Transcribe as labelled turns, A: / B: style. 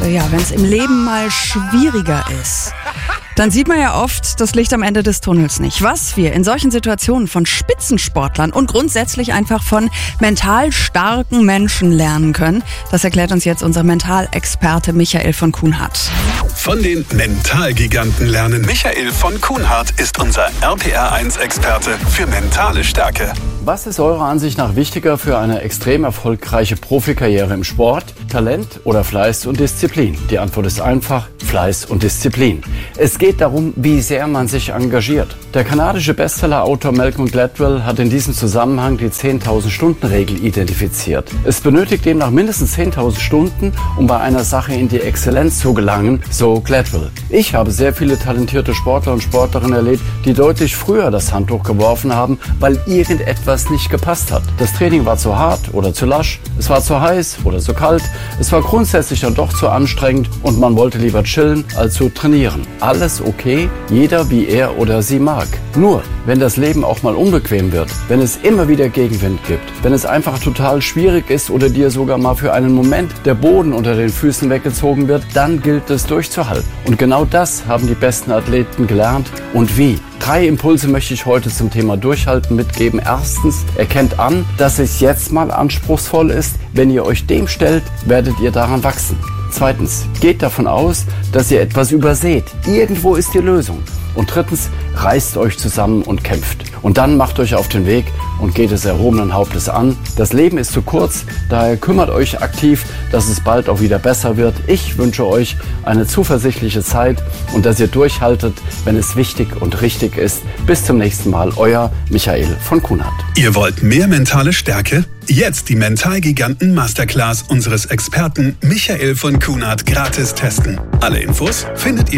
A: wenn es im Leben mal schwieriger ist, dann sieht man ja oft das Licht am Ende des Tunnels nicht. Was wir in solchen Situationen von Spitzensportlern und grundsätzlich einfach von mental starken Menschen lernen können, das erklärt uns jetzt unser Mentalexperte Michael von Kuhnhardt.
B: Von den Mentalgiganten lernen. Michael von Kuhnhardt ist unser RPR1-Experte für mentale Stärke.
C: Was ist eurer Ansicht nach wichtiger für eine extrem erfolgreiche Profikarriere im Sport? Talent oder Fleiß und Disziplin? Die Antwort ist einfach: Fleiß und Disziplin. Es geht darum, wie sehr man sich engagiert. Der kanadische Bestsellerautor Malcolm Gladwell hat in diesem Zusammenhang die 10.000-Stunden-Regel identifiziert. Es benötigt demnach mindestens 10.000 Stunden, um bei einer Sache in die Exzellenz zu gelangen, so Gladwell. Ich habe sehr viele talentierte Sportler und Sportlerinnen erlebt, die deutlich früher das Handtuch geworfen haben, weil irgendetwas nicht gepasst hat. Das Training war zu hart oder zu lasch, es war zu heiß oder zu kalt, es war grundsätzlich dann doch zu anstrengend und man wollte lieber chillen als zu trainieren. Alles okay, jeder wie er oder sie mag. Nur, wenn das Leben auch mal unbequem wird, wenn es immer wieder Gegenwind gibt, wenn es einfach total schwierig ist oder dir sogar mal für einen Moment der Boden unter den Füßen weggezogen wird, dann gilt es durchzuhalten. Und genau das haben die besten Athleten gelernt. Und wie? 3 Impulse möchte ich heute zum Thema Durchhalten mitgeben. Erstens, erkennt an, dass es jetzt mal anspruchsvoll ist. Wenn ihr euch dem stellt, werdet ihr daran wachsen. Zweitens, geht davon aus, dass ihr etwas überseht. Irgendwo ist die Lösung. Und drittens, reißt euch zusammen und kämpft. Und dann macht euch auf den Weg und geht es erhobenen Hauptes an. Das Leben ist zu kurz, daher kümmert euch aktiv, dass es bald auch wieder besser wird. Ich wünsche euch eine zuversichtliche Zeit und dass ihr durchhaltet, wenn es wichtig und richtig ist. Bis zum nächsten Mal, euer Michael von Kuhnhardt.
B: Ihr wollt mehr mentale Stärke? Jetzt die Mentalgiganten Masterclass unseres Experten Michael von Kuhnhardt gratis testen. Alle Infos findet ihr